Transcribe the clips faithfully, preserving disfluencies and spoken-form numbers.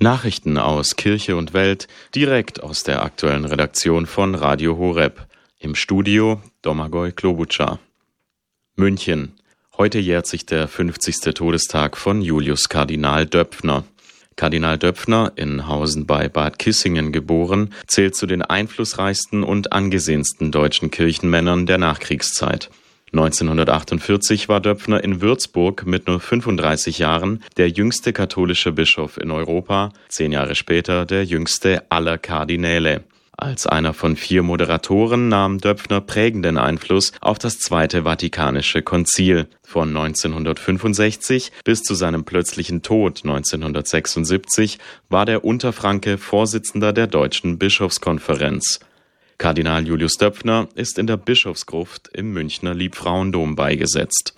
Nachrichten aus Kirche und Welt, direkt aus der aktuellen Redaktion von Radio Horeb. Im Studio Domagoj Klobučar. München. Heute jährt sich der fünfzigste Todestag von Julius Kardinal Döpfner. Kardinal Döpfner, in Hausen bei Bad Kissingen geboren, zählt zu den einflussreichsten und angesehensten deutschen Kirchenmännern der Nachkriegszeit. neunzehnhundertachtundvierzig war Döpfner in Würzburg mit nur fünfunddreißig Jahren der jüngste katholische Bischof in Europa, zehn Jahre später der jüngste aller Kardinäle. Als einer von vier Moderatoren nahm Döpfner prägenden Einfluss auf das Zweite Vatikanische Konzil. Von neunzehnhundertfünfundsechzig bis zu seinem plötzlichen Tod neunzehnhundertsechsundsiebzig war der Unterfranke Vorsitzender der Deutschen Bischofskonferenz. Kardinal Julius Döpfner ist in der Bischofsgruft im Münchner Liebfrauendom beigesetzt.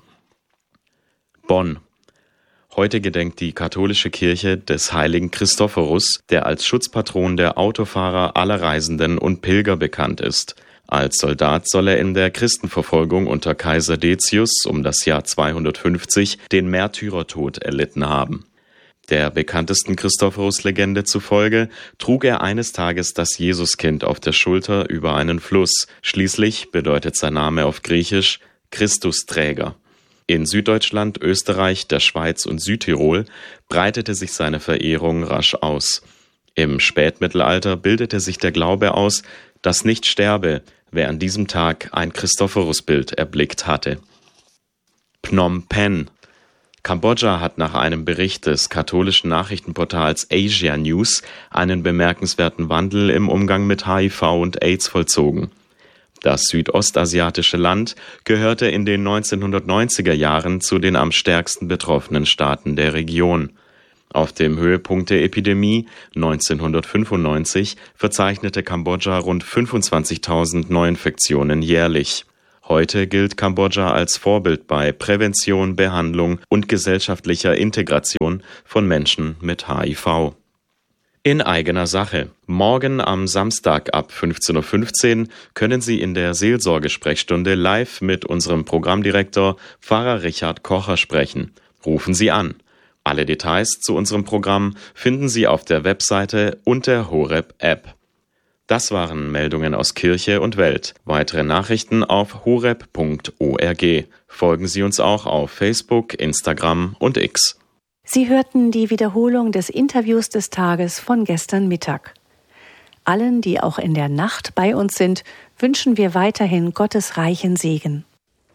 Bonn. Heute gedenkt die katholische Kirche des heiligen Christophorus, der als Schutzpatron der Autofahrer, aller Reisenden und Pilger bekannt ist. Als Soldat soll er in der Christenverfolgung unter Kaiser Decius um das Jahr zweihundertfünfzig den Märtyrertod erlitten haben. Der bekanntesten Christophorus-Legende zufolge trug er eines Tages das Jesuskind auf der Schulter über einen Fluss. Schließlich bedeutet sein Name auf Griechisch Christusträger. In Süddeutschland, Österreich, der Schweiz und Südtirol breitete sich seine Verehrung rasch aus. Im Spätmittelalter bildete sich der Glaube aus, dass nicht sterbe, wer an diesem Tag ein Christophorusbild erblickt hatte. Phnom Penh. Kambodscha hat nach einem Bericht des katholischen Nachrichtenportals Asia News einen bemerkenswerten Wandel im Umgang mit H I V und AIDS vollzogen. Das südostasiatische Land gehörte in den neunzehnhundertneunziger Jahren zu den am stärksten betroffenen Staaten der Region. Auf dem Höhepunkt der Epidemie neunzehnhundertfünfundneunzig verzeichnete Kambodscha rund fünfundzwanzigtausend Neuinfektionen jährlich. Heute gilt Kambodscha als Vorbild bei Prävention, Behandlung und gesellschaftlicher Integration von Menschen mit H I V. In eigener Sache. Morgen am Samstag ab fünfzehn Uhr fünfzehn können Sie in der Seelsorgesprechstunde live mit unserem Programmdirektor Pfarrer Richard Kocher sprechen. Rufen Sie an. Alle Details zu unserem Programm finden Sie auf der Webseite und der Horeb-App. Das waren Meldungen aus Kirche und Welt. Weitere Nachrichten auf horeb punkt org. Folgen Sie uns auch auf Facebook, Instagram und X. Sie hörten die Wiederholung des Interviews des Tages von gestern Mittag. Allen, die auch in der Nacht bei uns sind, wünschen wir weiterhin Gottes reichen Segen.